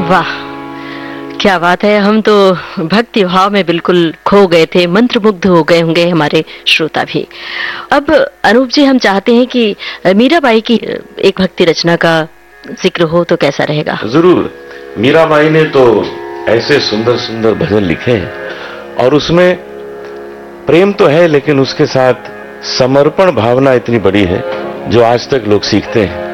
वाह, क्या बात है। हम तो भक्ति भाव में बिल्कुल खो गए थे, मंत्रमुग्ध हो गए होंगे हमारे श्रोता भी। अब अनूप जी, हम चाहते हैं कि मीराबाई की एक भक्ति रचना का जिक्र हो तो कैसा रहेगा? जरूर। मीराबाई ने तो ऐसे सुंदर सुंदर भजन लिखे हैं और उसमें प्रेम तो है लेकिन उसके साथ समर्पण भावना इतनी बड़ी है जो आज तक लोग सीखते हैं।